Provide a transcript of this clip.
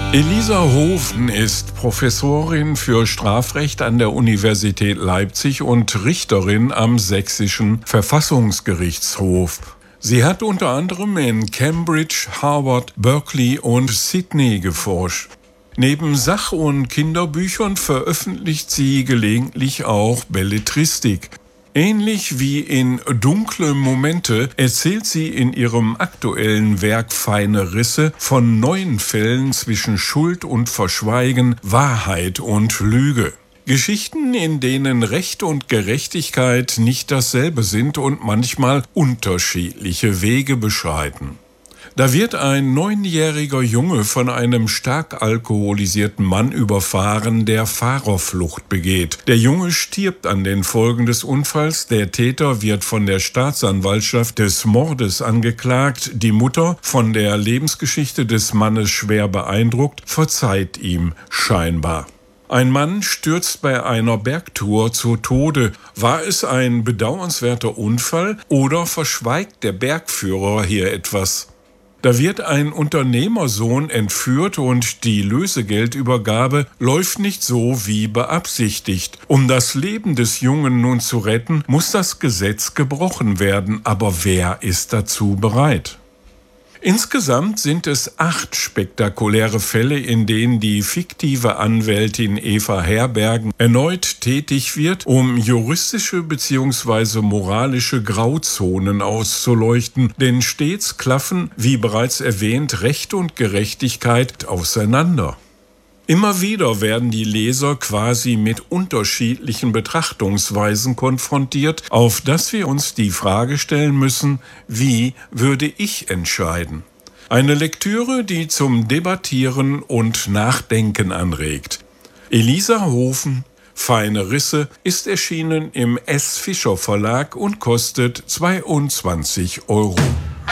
Elisa Hofen ist Professorin für Strafrecht an der Universität Leipzig und Richterin am Sächsischen Verfassungsgerichtshof. Sie hat unter anderem in Cambridge, Harvard, Berkeley und Sydney geforscht. Neben Sach- und Kinderbüchern veröffentlicht sie gelegentlich auch Belletristik. Ähnlich wie in Dunkle Momente erzählt sie in ihrem aktuellen Werk Feine Risse von neuen Fällen zwischen Schuld und Verschweigen, Wahrheit und Lüge. Geschichten, in denen Recht und Gerechtigkeit nicht dasselbe sind und manchmal unterschiedliche Wege beschreiten. Da wird ein 9-jähriger Junge von einem stark alkoholisierten Mann überfahren, der Fahrerflucht begeht. Der Junge stirbt an den Folgen des Unfalls. Der Täter wird von der Staatsanwaltschaft des Mordes angeklagt. Die Mutter, von der Lebensgeschichte des Mannes schwer beeindruckt, verzeiht ihm scheinbar. Ein Mann stürzt bei einer Bergtour zu Tode. War es ein bedauernswerter Unfall oder verschweigt der Bergführer hier etwas? Da wird ein Unternehmersohn entführt und die Lösegeldübergabe läuft nicht so wie beabsichtigt. Um das Leben des Jungen nun zu retten, muss das Gesetz gebrochen werden. Aber wer ist dazu bereit? Insgesamt sind es 8 spektakuläre Fälle, in denen die fiktive Anwältin Eva Herbergen erneut tätig wird, um juristische bzw. moralische Grauzonen auszuleuchten, denn stets klaffen, wie bereits erwähnt, Recht und Gerechtigkeit auseinander. Immer wieder werden die Leser quasi mit unterschiedlichen Betrachtungsweisen konfrontiert, auf das wir uns die Frage stellen müssen: Wie würde ich entscheiden? Eine Lektüre, die zum Debattieren und Nachdenken anregt. Elisa Hofen, Feine Risse, ist erschienen im S. Fischer Verlag und kostet 22 €.